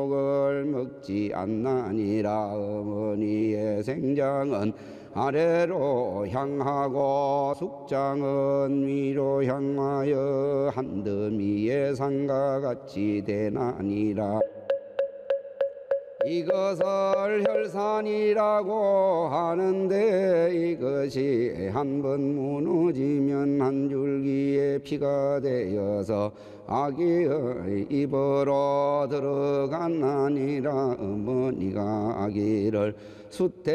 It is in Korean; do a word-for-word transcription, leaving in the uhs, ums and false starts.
을 먹지 않나니라. 어머니의 생장은 아래로 향하고 숙장은 위로 향하여 한더미의 상과 같이 되나니라. 이것을 혈산이라고 하는데 이것이 한번 무너지면 한 줄기의 피가 되어서 아기의 입으로 들어가나니라. 어머니가 아기를 숫대